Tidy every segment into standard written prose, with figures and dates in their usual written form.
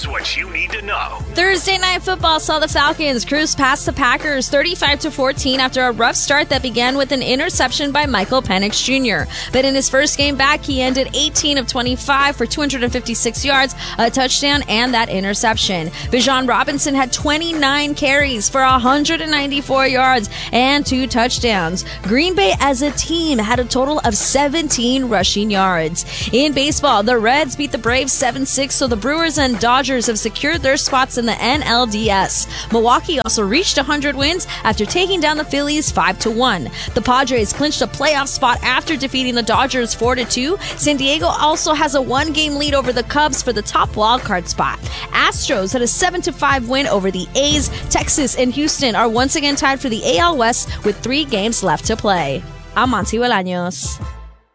Here's what you need to know. Thursday Night Football saw the Falcons cruise past the Packers 35-14 after a rough start that began with an interception by Michael Penix Jr. But in his first game back, he ended 18 of 25 for 256 yards, a touchdown, and that interception. Bijan Robinson had 29 carries for 194 yards and 2 touchdowns. Green Bay as a team had a total of 17 rushing yards. In baseball, the Reds beat the Braves 7-6, so the Brewers and Dodgers have secured their spots in the NLDS. Milwaukee also reached 100 wins after taking down the Phillies 5-1. The Padres clinched a playoff spot after defeating the Dodgers 4-2. San Diego also has a 1-game lead over the Cubs for the top wildcard spot. Astros had a 7-5 win over the A's. Texas and Houston are once again tied for the AL West with 3 games left to play. I'm Monty Bolaños.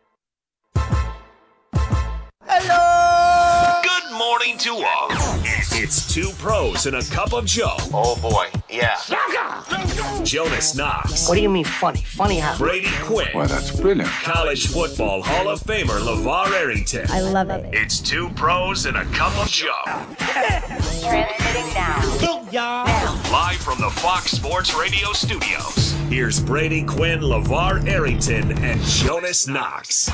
Good morning to all. It's 2 pros and a cup of Joe. Oh boy, yeah. Jonas Knox. What do you mean funny? Funny how? Brady Quinn. Well, that's brilliant. College football Hall of Famer LeVar Arrington. I love it. It's 2 pros and a cup of Joe. Transmitting now. Live from the Fox Sports Radio studios. Here's Brady Quinn, LeVar Arrington, and Jonas Knox.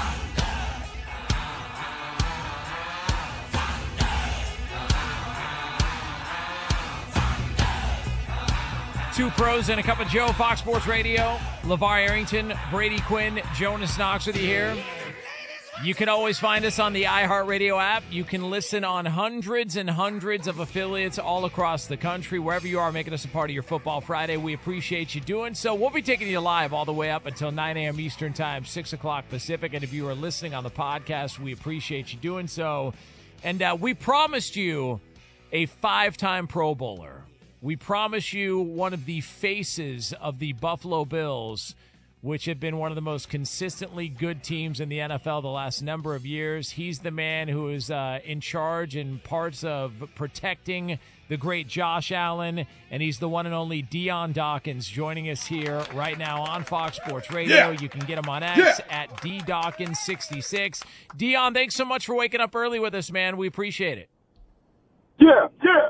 Two pros and a cup of Joe, Fox Sports Radio. LeVar Arrington, Brady Quinn, Jonas Knox with you here. You can always find us on the iHeartRadio app. You can listen on hundreds and hundreds of affiliates all across the country. Wherever you are, making us a part of your Football Friday. We appreciate you doing so. We'll be taking you live all the way up until 9 a.m. Eastern Time, 6 o'clock Pacific. And if you are listening on the podcast, we appreciate you doing so. And we promised you a 5-time Pro Bowler. We promise you one of the faces of the Buffalo Bills, which have been one of the most consistently good teams in the NFL the last number of years. He's the man who is in charge in parts of protecting the great Josh Allen, and he's the one and only Dion Dawkins joining us here right now on Fox Sports Radio. Yeah. You can get him on X at ddawkins66. Dion, thanks so much for waking up early with us, man. We appreciate it. Yeah.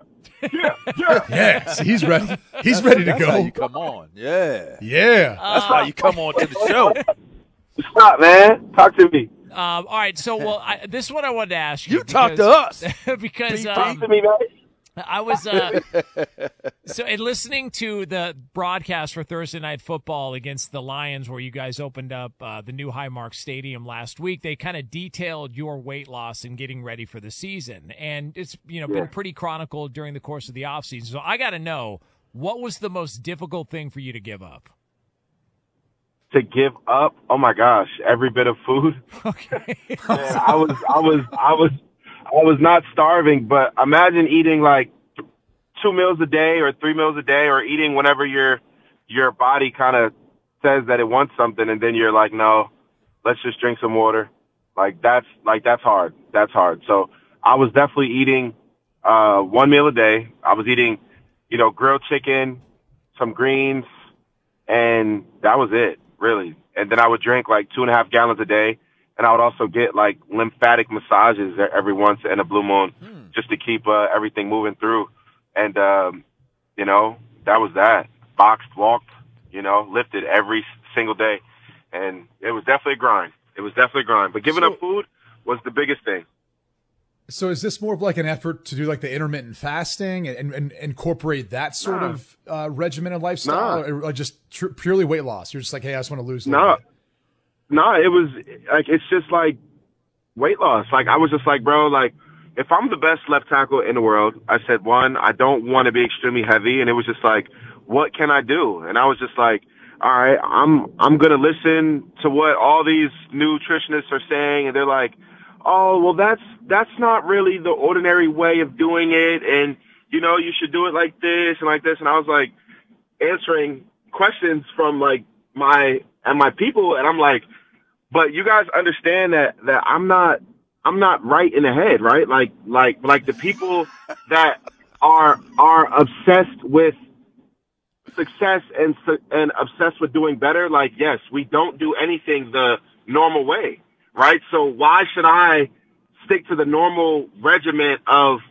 Yeah, see, he's ready. He's ready to That's go. how you come on. Yeah. That's how you come on to the show. Stop, man. Talk to me. All right, so, this is what I wanted to ask you. You talk to us. Because Talk to me, man. I was so in listening to the broadcast for Thursday Night Football against the Lions, where you guys opened up the new Highmark Stadium last week. They kind of detailed your weight loss and getting ready for the season, and it's been pretty chronicled during the course of the offseason. So I got to know, what was the most difficult thing for you to give up? To give up? Oh my gosh, every bit of food. Okay. Man, I was not starving, but imagine eating like 2 meals a day or 3 meals a day, or eating whenever your body kind of says that it wants something, and then you're like, no, let's just drink some water. That's hard. That's hard. So I was definitely eating 1 meal a day. I was eating, grilled chicken, some greens, and that was it, really. And then I would drink like 2.5 gallons a day. And I would also get like lymphatic massages every once in a blue moon, just to keep everything moving through. And, that was that. Boxed, walked, lifted every single day. And it was definitely a grind. But giving up food was the biggest thing. So is this more of like an effort to do like the intermittent fasting and incorporate that sort of regimented lifestyle, or just purely weight loss? You're just like, hey, I just want to lose weight. No, it was like, it's just like weight loss. Like, I was just like, bro, like, if I'm the best left tackle in the world, I said, one, I don't want to be extremely heavy. And it was just like, what can I do? And I was just like, all right, I'm going to listen to what all these nutritionists are saying. And they're like, oh, well, that's not really the ordinary way of doing it. And, you should do it like this and like this. And I was like answering questions from like my people. And I'm like, but you guys understand that I'm not right in the head, right? Like the people that are obsessed with success and obsessed with doing better. Like, yes, we don't do anything the normal way, right? So why should I stick to the normal regiment of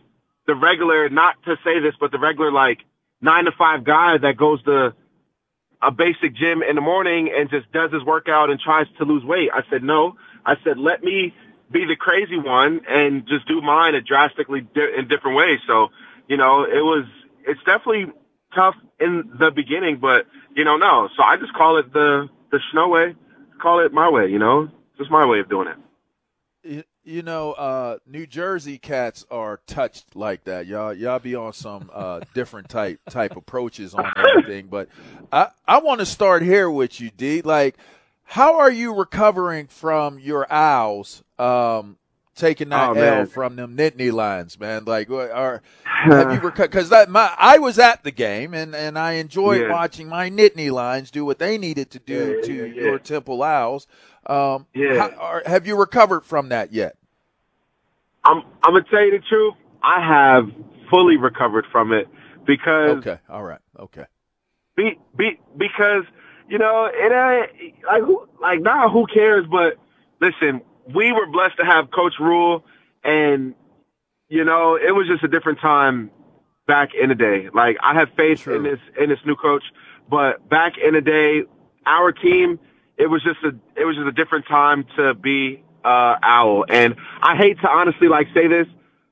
the regular, not to say this, but the regular like 9 to 5 guy that goes to a basic gym in the morning and just does his workout and tries to lose weight. I said, no. I said, let me be the crazy one and just do mine in drastically in different ways. So, you know, it's definitely tough in the beginning, but, you know, no. So I just call it the Snow way. Call it my way, you know. It's just my way of doing it. You know, New Jersey cats are touched like that. Y'all be on some different type approaches on everything. But I want to start here with you, D. Like, how are you recovering from your Owls taking that L from them Nittany Lions, man? Like, have you recovered? Because I was at the game and I enjoyed watching my Nittany Lions do what they needed to do to your Temple Owls. Have you recovered from that yet? I'm gonna tell you the truth. I have fully recovered from it because. Okay. All right. Okay. Because you know it ain't who cares? But listen, we were blessed to have Coach Rule, and you know it was just a different time back in the day. Like I have faith in this new coach, but back in the day, our team. It was just a different time to be Owl. And I hate to honestly say this.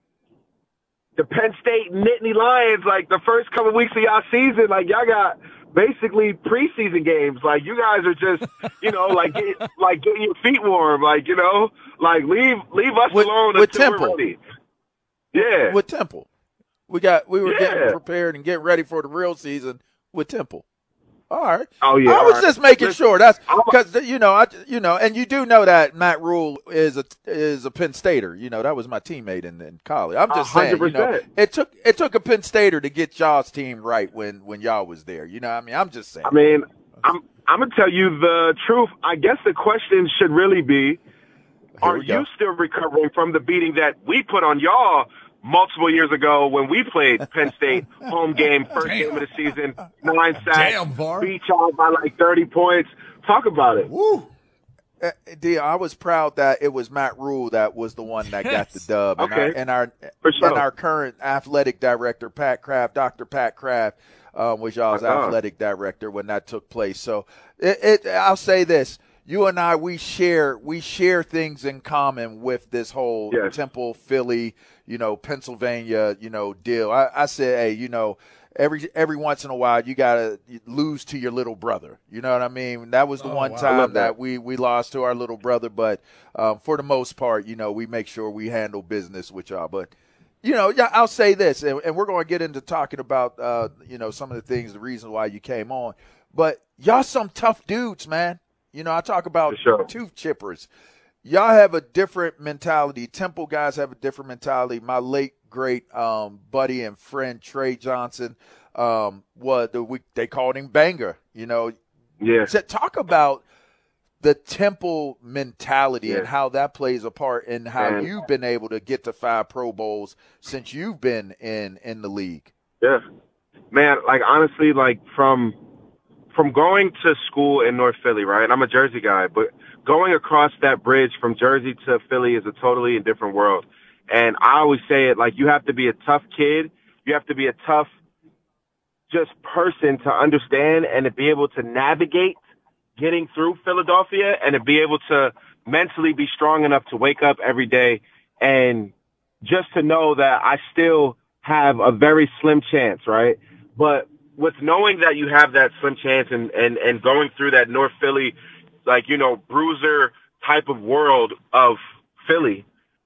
The Penn State Nittany Lions, like the first couple of weeks of y'all season, like y'all got basically preseason games. Like you guys are just, you know, getting your feet warm. Like, you know, like leave us alone with until Temple. we're ready. Yeah. With Temple. We were getting prepared and getting ready for the real season with Temple. All right. Oh yeah. I was just making sure. That's because and you do know that Matt Rule is a Penn Stater. You know that was my teammate in college. I'm just saying. 100%. You know, it took a Penn Stater to get y'all's team right when y'all was there. You know, what I mean, I'm just saying. I mean, I'm gonna tell you the truth. I guess the question should really be: are you still recovering from the beating that we put on y'all multiple years ago when we played Penn State home game, first game of the season, 9 sacks, beat y'all by like 30 points. Talk about it. Woo. D, I was proud that it was Matt Rule that was the one that got the dub. Okay. And our current athletic director, Pat Kraft, Dr. Pat Kraft, was y'all's athletic director when that took place. So I'll say this. You and I, we share things in common with this whole Temple, Philly, you know, Pennsylvania, you know, deal. I said, hey, you know, every once in a while you gotta lose to your little brother. You know what I mean? That was the one time that we lost to our little brother, but for the most part, you know, we make sure we handle business with y'all. But you know, I'll say this, and we're going to get into talking about you know, some of the things, the reasons why you came on. But y'all some tough dudes, man. You know, I talk about tooth chippers. Y'all have a different mentality. Temple guys have a different mentality. My late, great buddy and friend, Trey Johnson, they called him Banger, you know. Yeah. So talk about the Temple mentality and how that plays a part in how you've been able to get to 5 Pro Bowls since you've been in the league. Yeah. Man, like, honestly, like, from going to school in North Philly, right? And I'm a Jersey guy, but going across that bridge from Jersey to Philly is a totally different world. And I always say it, like, you have to be a tough kid. You have to be a tough just person to understand and to be able to navigate getting through Philadelphia and to be able to mentally be strong enough to wake up every day and just to know that I still have a very slim chance, right? But with knowing that you have that slim chance and going through that North Philly, like, you know, bruiser type of world of Philly,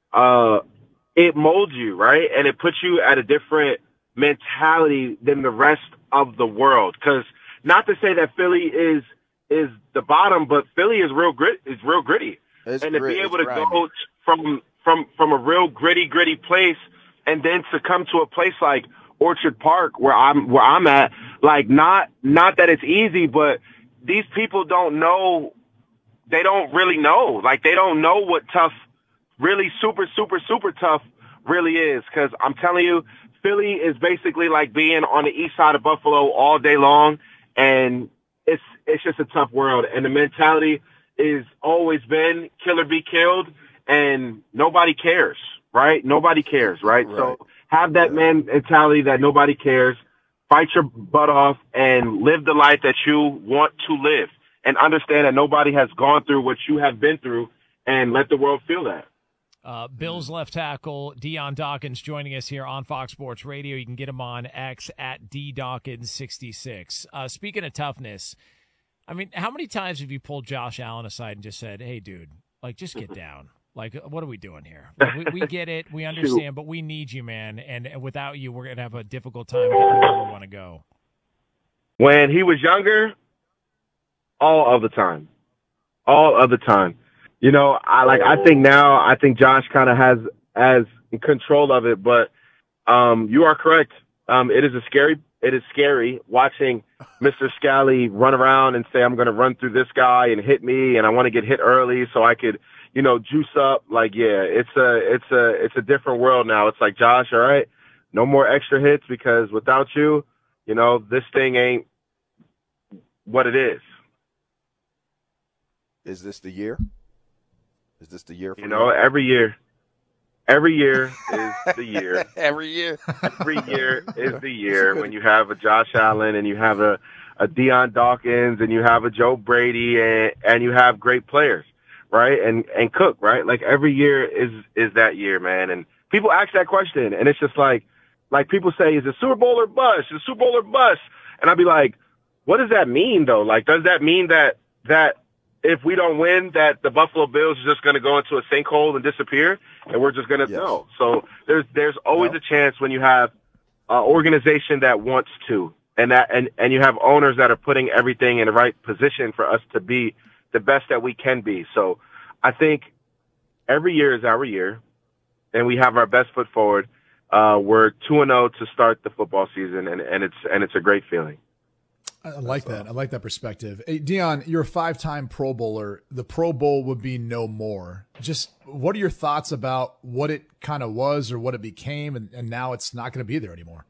it molds you, right? And it puts you at a different mentality than the rest of the world. Because not to say that Philly is the bottom, but Philly is real gritty. And to be able to go from a real gritty place and then to come to a place like Orchard Park where I'm at, like, not that it's easy, but these people don't know. They don't really know. Like, they don't know what tough, really super tough really is. Because I'm telling you, Philly is basically like being on the east side of Buffalo all day long, and it's just a tough world. And the mentality is always been kill or be killed, and nobody cares, right? Nobody cares, right? So have that mentality that nobody cares. Fight your butt off and live the life that you want to live, and understand that nobody has gone through what you have been through, and let the world feel that. Bills left tackle Dion Dawkins joining us here on Fox Sports Radio. You can get him on X at ddawkins66. Speaking of toughness, I mean, how many times have you pulled Josh Allen aside and just said, "Hey, dude, like, just get down. Like, what are we doing here? Like, we get it, we understand, but we need you, man. And without you, we're gonna have a difficult time getting where we want to go." When he was younger, all of the time. You know, I think Josh kind of has control of it, but you are correct. It is scary watching Mr. Scally run around and say, "I'm going to run through this guy and hit me, and I want to get hit early so I could, you know, juice up." Like, yeah, it's a different world now. It's like, Josh, all right, no more extra hits, because without you, you know, this thing ain't what it is. Is this the year? Is this the year for you? Know, every year is the year. Every year. Every year is the year when you have a Josh Allen and you have a Dion Dawkins and you have a Joe Brady and you have great players, right? And Cook, right? Like, every year is that year, man. And people ask that question, and it's just like people say, "Is it Super Bowl or bust? Is it Super Bowl or bust?" And I'd be like, what does that mean, though? Like, does that mean that if we don't win, that the Buffalo Bills are just going to go into a sinkhole and disappear, and we're just going to no? So there's always a chance when you have an organization that wants to, and you have owners that are putting everything in the right position for us to be the best that we can be. So I think every year is our year, and we have our best foot forward. We're 2-0 to start the football season, and it's a great feeling. I like that. I like that perspective. Hey, Dion, you're a 5-time Pro Bowler. The Pro Bowl would be no more. Just what are your thoughts about what it kind of was or what it became, and now it's not going to be there anymore?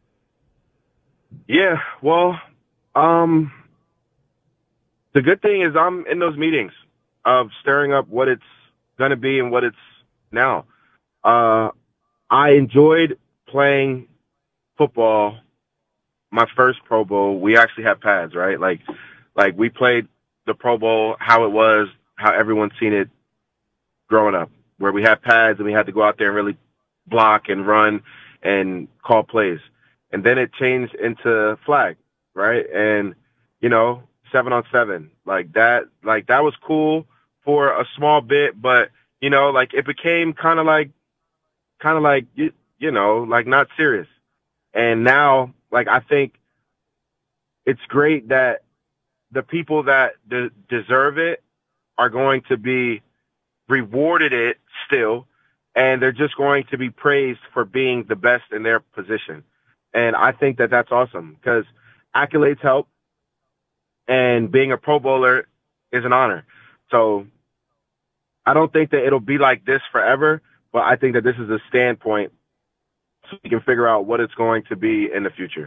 Yeah, well, the good thing is I'm in those meetings of stirring up what it's going to be and what it's now. I enjoyed playing football. My first Pro Bowl, we actually had pads, right? Like we played the Pro Bowl how it was, how everyone's seen it growing up, where we had pads and we had to go out there and really block and run and call plays. And then it changed into flag, right? And, you know, 7-on-7, like that was cool for a small bit, but, you know, like it became kind of like, you know, like not serious. And now, like, I think it's great that the people that deserve it are going to be rewarded it still, and they're just going to be praised for being the best in their position. And I think that that's awesome, because accolades help, and being a Pro Bowler is an honor. So I don't think that it'll be like this forever, but I think that this is a standpoint so we can figure out what it's going to be in the future.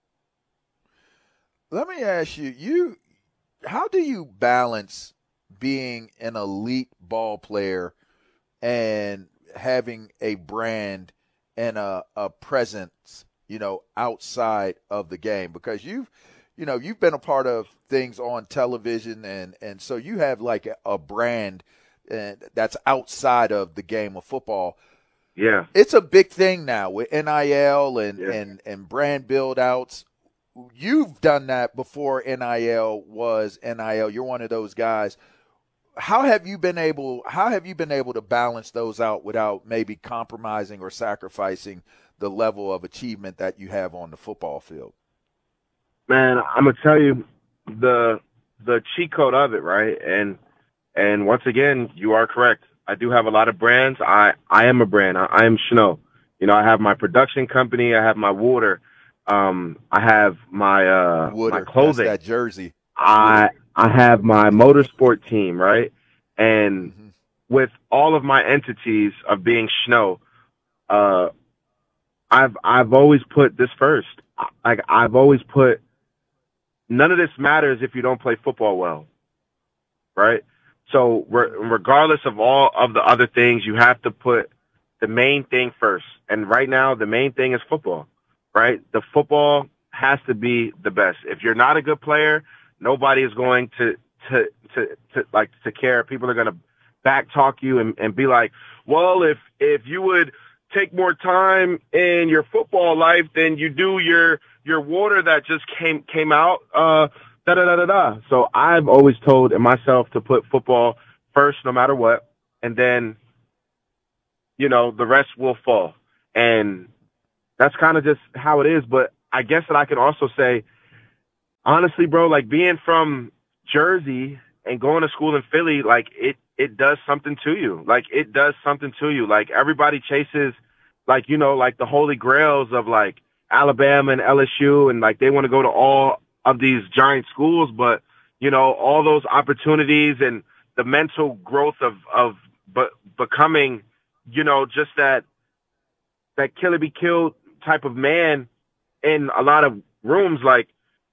Let me ask you, how do you balance being an elite ball player and having a brand and a presence, you know, outside of the game? Because you've been a part of things on television, and so you have like a brand that's outside of the game of football. Yeah, it's a big thing now with NIL and brand build outs. You've done that before NIL was NIL. You're one of those guys. How have you been able to balance those out without maybe compromising or sacrificing the level of achievement that you have on the football field? Man, I'm gonna tell you the cheat code of it, right? And once again, you are correct. I do have a lot of brands. I am a brand. I am Schno. You know, I have my production company. I have my water. I have my Wooder, my clothing. That's that jersey. I have my motorsport team, right? And with all of my entities of being Schno, I've always put this first. Like, I've always put, none of this matters if you don't play football well, right? So regardless of all of the other things, you have to put the main thing first. And right now, the main thing is football, right? The football has to be the best. If you're not a good player, nobody is going to care. People are going to back talk you and be like, well, if you would take more time in your football life than you do your water that just came out, So I've always told myself to put football first no matter what, and then, the rest will fall. And that's kind of just how it is. But I guess that I can also say, honestly, bro, like being from Jersey and going to school in Philly, like it does something to you. Like it does something to you. Like everybody chases, like, like the holy grails of like Alabama and LSU, and like they want to go to all of these giant schools, but all those opportunities and the mental growth of becoming, just that kill or be killed type of man in a lot of rooms, like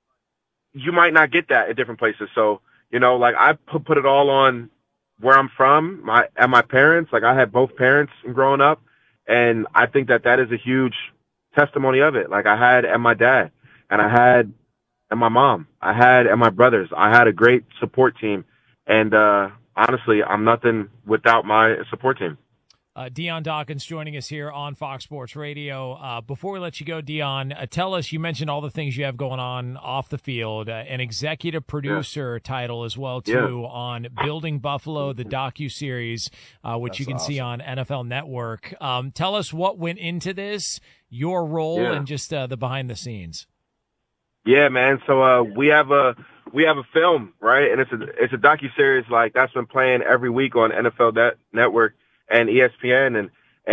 you might not get that at different places. So, like I put it all on where I'm from, my parents. Like I had both parents growing up, and I think that is a huge testimony of it. Like I had and my dad, and I had and my mom, I had and my brothers. I had a great support team, and honestly, I'm nothing without my support team. Dion Dawkins joining us here on Fox Sports Radio. Before we let you go, Dion, tell us, you mentioned all the things you have going on off the field, an executive producer title as well, too, on Building Buffalo, the docuseries, which you can see on NFL Network. Tell us what went into this, your role, and just the behind the scenes. Yeah, man. So we have a film, right? And it's a docuseries like that's been playing every week on NFL Network and ESPN,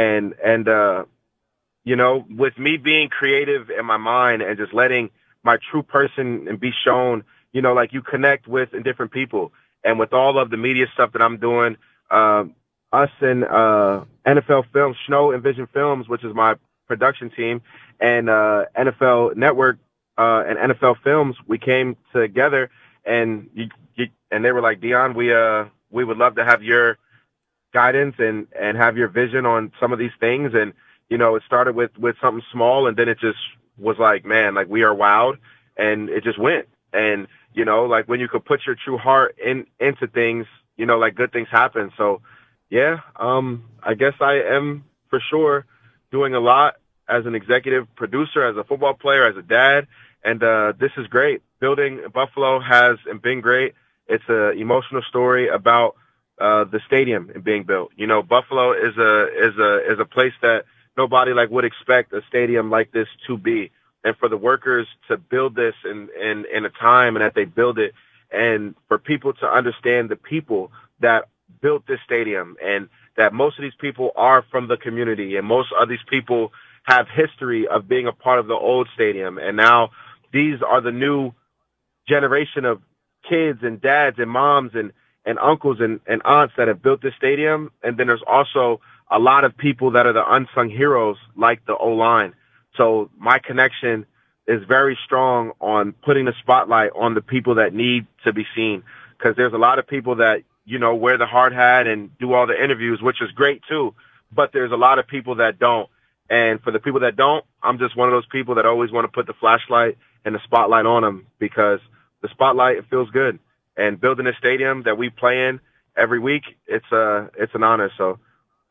and with me being creative in my mind and just letting my true person and be shown, like you connect with different people, and with all of the media stuff that I'm doing, us and NFL Films, Snow and Vision Films, which is my production team, and NFL Network and NFL Films, we came together, and they were like, Dion, we would love to have your guidance and have your vision on some of these things. And, it started with something small, and then it just was like, man, like we are wowed, and it just went. And, like when you could put your true heart into things, like good things happen. So yeah, I guess I am for sure doing a lot as an executive producer, as a football player, as a dad. And, this is great. Building Buffalo has been great. It's an emotional story about the stadium and being built. Buffalo is a place that nobody like would expect a stadium like this to be. And for the workers to build this in a time and that they build it, and for people to understand the people that built this stadium, and that most of these people are from the community, and most of these people have history of being a part of the old stadium. And now these are the new generation of kids and dads and moms and uncles and aunts that have built this stadium. And then there's also a lot of people that are the unsung heroes, like the O-line. So my connection is very strong on putting the spotlight on the people that need to be seen, because there's a lot of people that, wear the hard hat and do all the interviews, which is great too. But there's a lot of people that don't. And for the people that don't, I'm just one of those people that always want to put the flashlight and the spotlight on them, because the spotlight, it feels good. And building a stadium that we play in every week, it's an honor. So,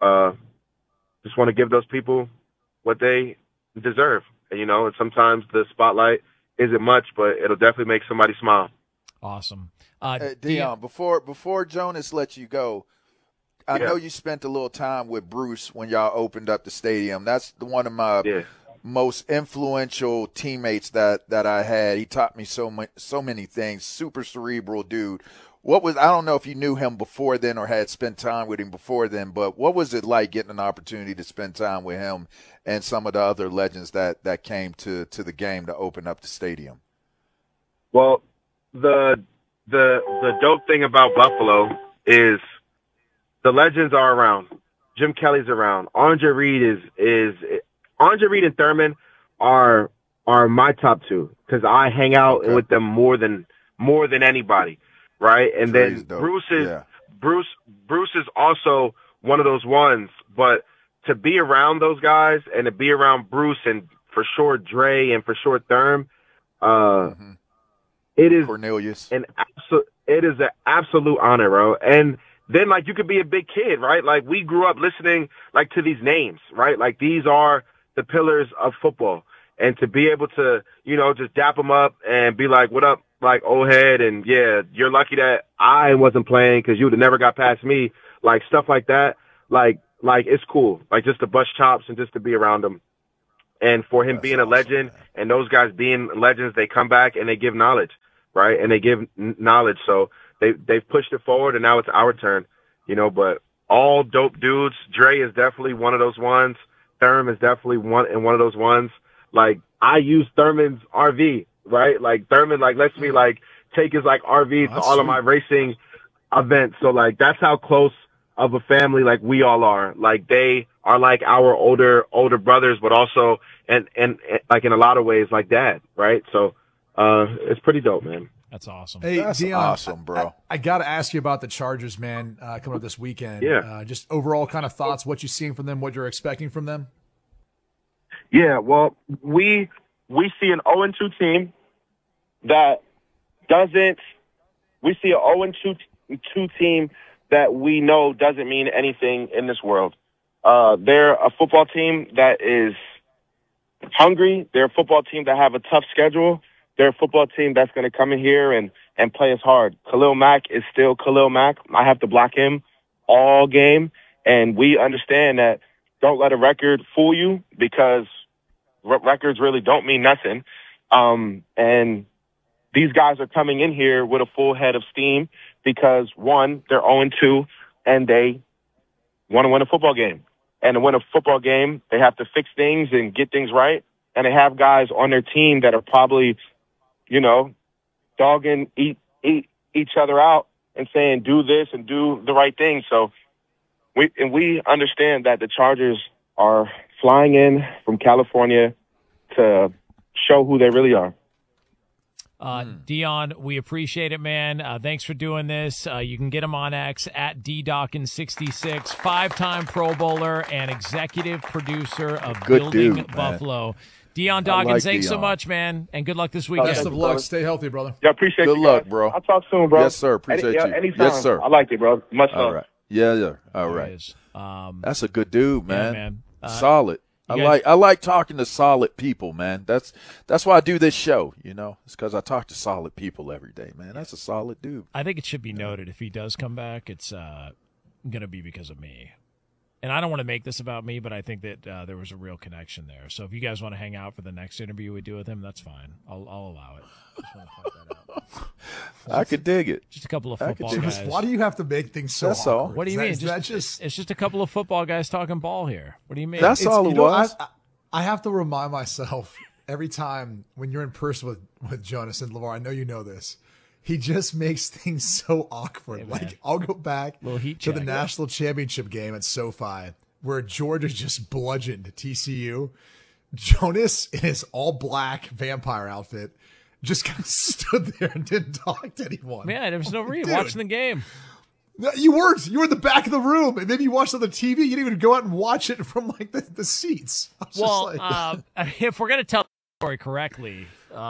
just want to give those people what they deserve. And, and sometimes the spotlight isn't much, but it'll definitely make somebody smile. Awesome. Dion, before Jonas lets you go, I know you spent a little time with Bruce when y'all opened up the stadium. That's one of my most influential teammates that I had. He taught me so many things. Super cerebral dude. I don't know if you knew him before then or had spent time with him before then, but what was it like getting an opportunity to spend time with him and some of the other legends that came to the game to open up the stadium? Well, the dope thing about Buffalo is the legends are around. Jim Kelly's around. Andre Reed Andre Reed and Thurman are my top two, because I hang out with them more than anybody, right? And then Bruce is also one of those ones. But to be around those guys and to be around Bruce and for sure Dre and for sure Therm, it is Cornelius. It is an absolute honor, bro. And then, like, you could be a big kid, right? Like, we grew up listening, like, to these names, right? Like, these are the pillars of football. And to be able to, you know, just dap them up and be like, what up, like, old head? And, yeah, you're lucky that I wasn't playing because you would have never got past me. Like, stuff like that. Like, it's cool. Like, just to bust chops and just to be around him. And for him being a legend and those guys being legends, they come back and they give knowledge, right? And they give knowledge. So they've pushed it forward, and now it's our turn, you know. But all dope dudes. Dre is definitely one of those ones. Therm is definitely one of those ones. Like, I use Thurman's RV, right? Like, Thurman, like, lets me, like, take his, like, RV to all of my racing events. So, like, that's how close of a family, like, we all are. Like, they are like our older brothers, but also, and like, in a lot of ways, like dad, right? So, it's pretty dope, man. That's awesome. Hey, That's Dion, awesome, bro. I got to ask you about the Chargers, man, coming up this weekend. Yeah. Just overall kind of thoughts, what you're seeing from them, what you're expecting from them. Yeah, well, we see an 0-2 team that doesn't. We see an 0-2 team that we know doesn't mean anything in this world. They're a football team that is hungry. They're a football team that have a tough schedule. They're a football team that's going to come in here and play us hard. Khalil Mack is still Khalil Mack. I have to block him all game, and we understand that. Don't let a record fool you, because records really don't mean nothing. And these guys are coming in here with a full head of steam because, one, they're 0-2, and they want to win a football game. And to win a football game, they have to fix things and get things right. And they have guys on their team that are probably, you know, dogging each other out and saying, do this and do the right thing. So we understand that the Chargers are flying in from California to show who they really are. Dion, we appreciate it, man. Thanks for doing this. You can get him on X at ddawkins66, 5-time Pro Bowler and executive producer of Building Buffalo. Dion Dawkins, thanks so much, man, and good luck this weekend. Best of luck. Stay healthy, brother. Yeah, appreciate it. Good luck, bro. I'll talk soon, bro. Yes, sir. Appreciate you. Anytime. Yes, sir. I like it, bro. Much love. All right. Yeah. All right. That's a good dude, man. Yeah, man. Solid. I like talking to solid people, man. That's why I do this show, you know. It's because I talk to solid people every day, man. That's a solid dude. I think it should be noted, if he does come back, it's going to be because of me. And I don't want to make this about me, but I think that there was a real connection there. So if you guys want to hang out for the next interview we do with him, that's fine. I'll allow it. Just want to point that out. I could dig it. Just a couple of football guys. Why do you have to make things so That's awkward? all. What do you mean? It's just a couple of football guys talking ball here. What do you mean? That's all it was. I have to remind myself every time when you're in person with Jonas and LeVar, I know you know this. He just makes things so awkward. Hey, like, I'll go back to the national championship game at SoFi where Georgia just bludgeoned TCU. Jonas, in his all-black vampire outfit, just kind of stood there and didn't talk to anyone. Man, there was no reason watching the game. No, you weren't. You were in the back of the room, and then you watched on the TV. You didn't even go out and watch it from like the seats. Well, if we're gonna tell the story correctly,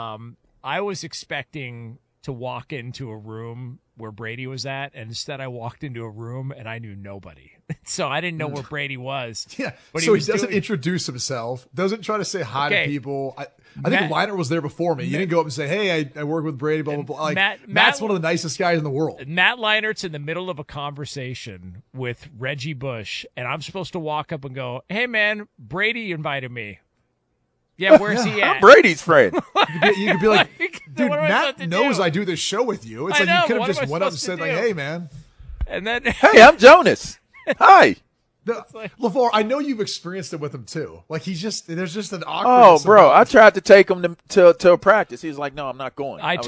I was expecting to walk into a room where Brady was at, and instead I walked into a room and I knew nobody. So I didn't know where Brady was. Yeah, but so he doesn't introduce himself, doesn't try to say hi to people. I think Leiner was there before me. You didn't go up and say, hey, I work with Brady, blah, blah, blah. Like, Matt's one of the nicest guys in the world. Matt Leinert's in the middle of a conversation with Reggie Bush, and I'm supposed to walk up and go, hey, man, Brady invited me. Yeah, where's he at? I'm Brady's friend. You could be like, dude, what am I Matt supposed to knows do? I do this show with you. It's I like know, you could what have am I just went up and supposed said, to like, do? hey, man. And then Hey, I'm Jonas. Hi. LeVar, I know you've experienced it with him too. Like there's just an awkward. Oh, bro, I tried to take him to a practice. He was like, "No, I'm not going." I'm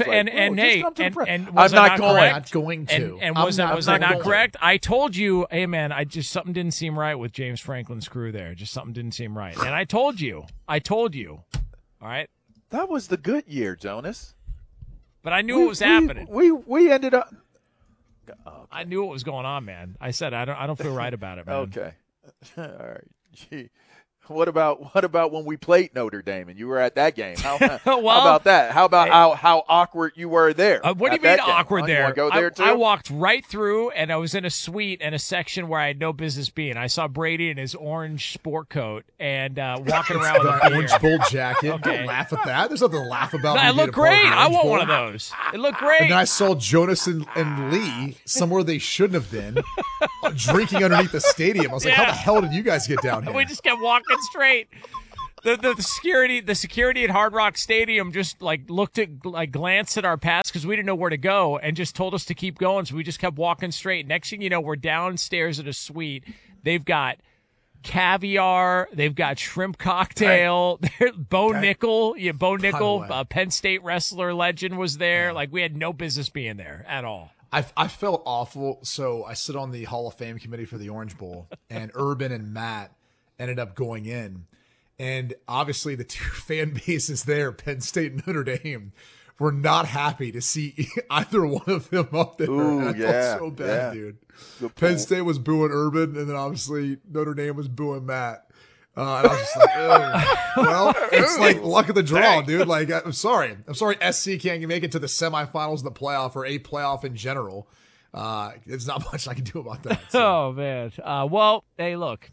not going. Not going to. And was I not correct? I told you, hey man, something didn't seem right with James Franklin's crew there. Just something didn't seem right. And I told you. All right. That was the good year, Jonas. But I knew what was happening. We ended up. I knew what was going on, man. I said I don't feel right about it, man. Okay. All right. What about when we played Notre Dame and you were at that game? How about that? How about how awkward you were there? What do you mean awkward there? You wanna go there too? I walked right through, and I was in a suite in a section where I had no business being. I saw Brady in his orange sport coat and walking around with the orange bull jacket. Okay. Don't laugh at that. There's nothing to laugh about. No, it looked great. I want one of those. It looked great. And then I saw Jonas and Lee somewhere they shouldn't have been, drinking underneath the stadium. I was like, how the hell did you guys get down here? We just kept walking straight. The security at Hard Rock Stadium just glanced at our pass because we didn't know where to go and just told us to keep going. So we just kept walking straight. Next thing you know, we're downstairs at a suite. They've got caviar. They've got shrimp cocktail. Bo Nickel, Penn State wrestler legend was there. Yeah. Like we had no business being there at all. I felt awful. So I sit on the Hall of Fame committee for the Orange Bowl, and Urban and Matt ended up going in. And obviously the two fan bases there, Penn State and Notre Dame, were not happy to see either one of them up there. Ooh, I felt so bad, dude. Penn State was booing Urban, and then obviously Notre Dame was booing Matt. And I was just like, well, it's like luck of the draw, dude. Like, I'm sorry. SC can't make it to the semifinals of the playoff or a playoff in general. There's not much I can do about that. So. Oh, man. Well, hey, look.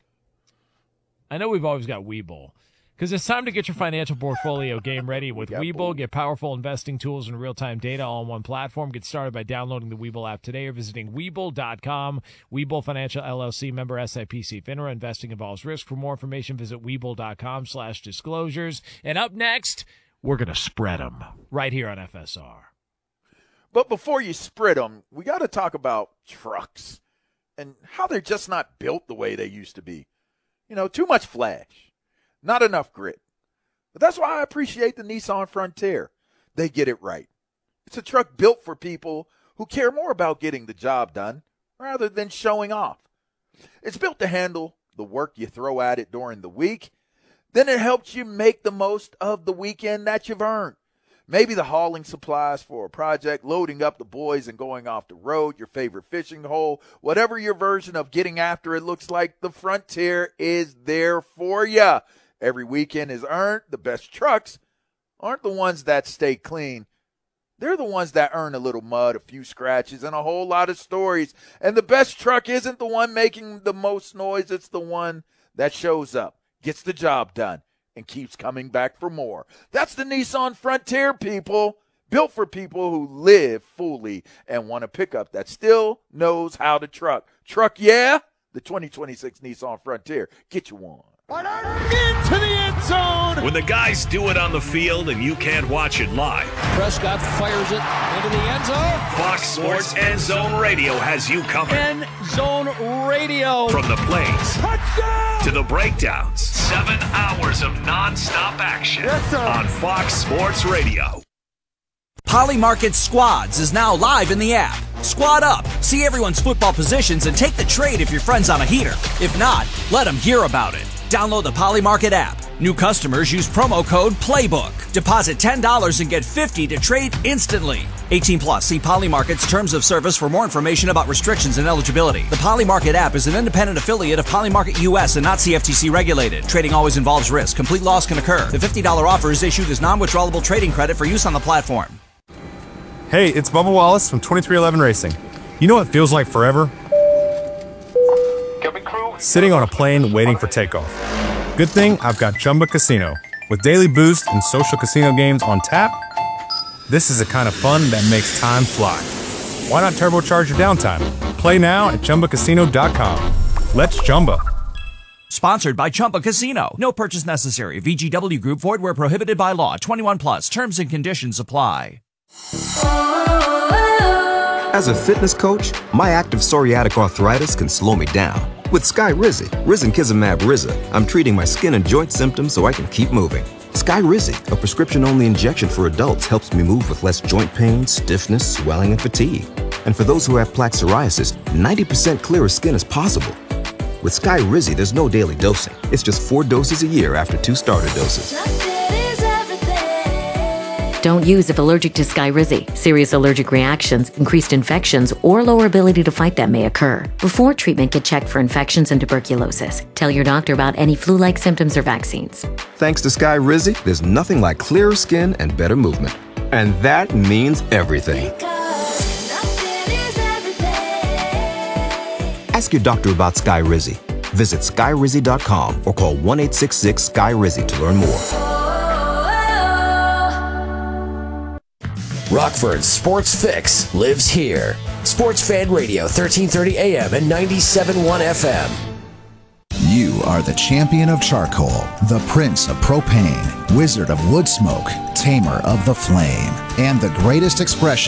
I know we've always got Webull, because it's time to get your financial portfolio game ready with Webull. Get powerful investing tools and real-time data all on one platform. Get started by downloading the Webull app today or visiting Webull.com. Webull Financial LLC, member SIPC FINRA. Investing involves risk. For more information, visit Webull.com/disclosures. And up next, we're going to spread them right here on FSR. But before you spread them, we got to talk about trucks and how they're just not built the way they used to be. You know, too much flash, not enough grit. But that's why I appreciate the Nissan Frontier. They get it right. It's a truck built for people who care more about getting the job done rather than showing off. It's built to handle the work you throw at it during the week. Then it helps you make the most of the weekend that you've earned. Maybe the hauling supplies for a project, loading up the boys and going off the road, your favorite fishing hole, whatever your version of getting after it looks like, the Frontier is there for you. Every weekend is earned. The best trucks aren't the ones that stay clean. They're the ones that earn a little mud, a few scratches, and a whole lot of stories. And the best truck isn't the one making the most noise. It's the one that shows up, gets the job done, and keeps coming back for more. That's the Nissan Frontier, people. Built for people who live fully and want a pickup that still knows how to truck. Truck, yeah? The 2026 Nissan Frontier. Get you one. Into the end zone. When the guys do it on the field and you can't watch it live, Prescott fires it into the end zone. Fox Sports End Zone Radio has you covered. End Zone Radio. From the plays to the breakdowns. 7 hours of nonstop action on Fox Sports Radio. Polymarket Squads is now live in the app. Squad up, see everyone's football positions, and take the trade if your friend's on a heater. If not, let them hear about it. Download the Polymarket app. New customers use promo code PLAYBOOK. Deposit $10 and get $50 to trade instantly. 18 plus. See Polymarket's terms of service for more information about restrictions and eligibility. The Polymarket app is an independent affiliate of Polymarket US and not CFTC regulated. Trading always involves risk. Complete loss can occur. The $50 offer is issued as non-withdrawable trading credit for use on the platform. Hey, it's Bubba Wallace from 2311 Racing. You know what feels like forever? Sitting on a plane waiting for takeoff. Good thing I've got Chumba Casino. With daily boost and social casino games on tap, this is the kind of fun that makes time fly. Why not turbocharge your downtime? Play now at ChumbaCasino.com. Let's Chumba. Sponsored by Chumba Casino. No purchase necessary. VGW Group. Void where prohibited by law. 21 plus. Terms and conditions apply. As a fitness coach, my active psoriatic arthritis can slow me down. With Skyrizi, Risankizumab Riza, I'm treating my skin and joint symptoms so I can keep moving. Skyrizi, a prescription-only injection for adults, helps me move with less joint pain, stiffness, swelling, and fatigue. And for those who have plaque psoriasis, 90% clearer skin is possible. With Skyrizi, there's no daily dosing. It's just 4 doses a year after 2 starter doses. Don't use if allergic to Skyrizi. Serious allergic reactions, increased infections, or lower ability to fight them may occur. Before treatment, get checked for infections and tuberculosis. Tell your doctor about any flu-like symptoms or vaccines. Thanks to Skyrizi, there's nothing like clearer skin and better movement. And that means everything. Ask your doctor about Skyrizi. Visit Skyrizi.com or call 1-866-SKY-RIZZI to learn more. Rockford's Sports Fix lives here. Sports Fan Radio, 1330 AM and 97.1 FM. You are the champion of charcoal, the prince of propane, wizard of wood smoke, tamer of the flame, and the greatest expression